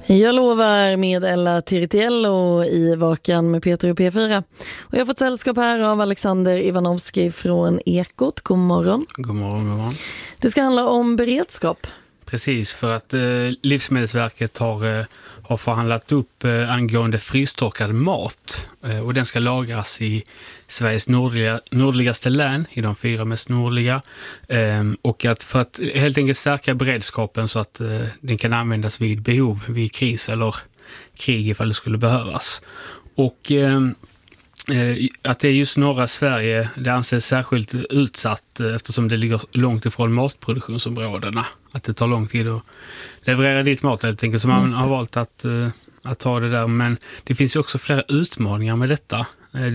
Jag lovar med Ella Tiritiello i Vakan med Peter och P4. Och jag har fått sällskap här av Alexander Ivanovski från Ekot. God morgon. God morgon, god morgon. Det ska handla om beredskap. Precis, för att Livsmedelsverket har förhandlat upp angående frystorkad mat. Och den ska lagras i Sveriges nordligaste län, i de 4 mest nordliga. Och för att helt enkelt stärka beredskapen så att den kan användas vid behov, vid kris eller krig ifall det skulle behövas. Och att det är just norra Sverige, det anses särskilt utsatt eftersom det ligger långt ifrån matproduktionsområdena. Att det tar lång tid att leverera dit mat helt enkelt, så man har valt att ta det där. Men det finns ju också flera utmaningar med detta.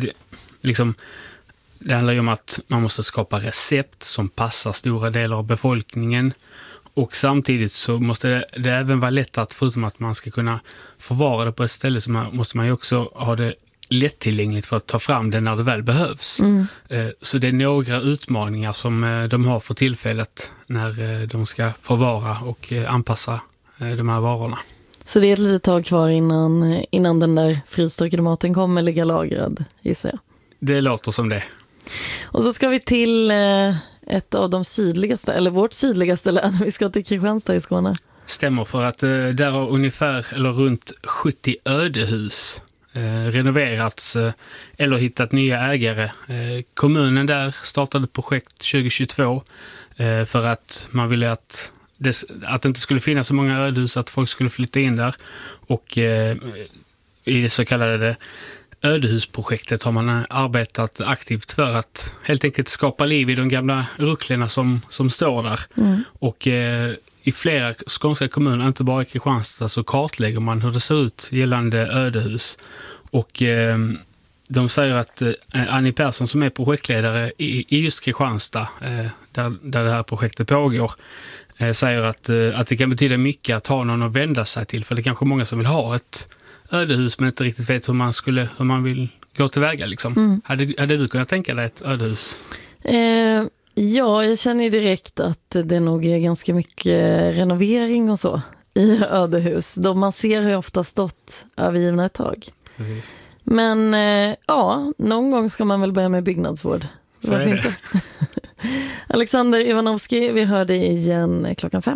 Det handlar ju om att man måste skapa recept som passar stora delar av befolkningen. Och samtidigt så måste det även vara lätt att, förutom att man ska kunna förvara det på ett ställe, så måste man ju också ha det lättillgängligt för att ta fram det när det väl behövs. Så det är några utmaningar som de har för tillfället när de ska förvara och anpassa de här varorna. Så det är ett litet tag kvar innan den där frystorkade maten kommer ligga lagrad, gissar jag. Det låter som det. Och så ska vi till ett av de sydligaste, eller vårt sydligaste län. Vi ska till Kristianstad i Skåne. Stämmer, för att där har ungefär eller runt 70 ödehus renoverats eller hittat nya ägare. Kommunen där startade ett projekt 2022 för att man ville att det inte skulle finnas så många ödehus, att folk skulle flytta in där. Och i det så kallade ödehusprojektet har man arbetat aktivt för att helt enkelt skapa liv i de gamla rucklerna som står där. Och i flera skånska kommuner, inte bara i Kristianstad, så kartlägger man hur det ser ut gällande ödehus. Och de säger att Annie Persson, som är projektledare i just Kristianstad, där det här projektet pågår, säger att det kan betyda mycket att ha någon att vända sig till. För det är kanske många som vill ha ett ödehus men inte riktigt vet hur man vill gå tillväga. Liksom. Hade du kunnat tänka dig ett ödehus? Ja, jag känner ju direkt att det nog är ganska mycket renovering och så i ödehus. Man ser hur ofta stått övergivna ett tag. Precis. Men någon gång ska man väl börja med byggnadsvård. Så är det. Alexander Ivanovski, vi hör dig igen 5:00.